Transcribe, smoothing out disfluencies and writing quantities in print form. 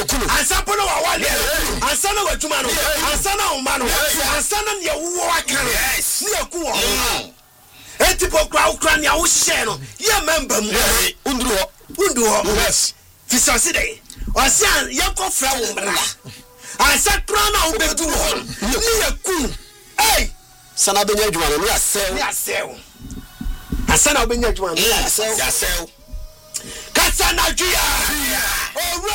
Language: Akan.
ansa no wa wale ansa no wa dwuma no ansa no ma no ansa no ne wo aka no ne aku wo etipo kwa ne wo hye no ye member mu undu ho yes fisasi dey osia ye ko fra wo mra ansa kra na wo bedu ho ne aku sana benya dwuma no ne asew ansa na benya dwuma no ne asew kasa na dwia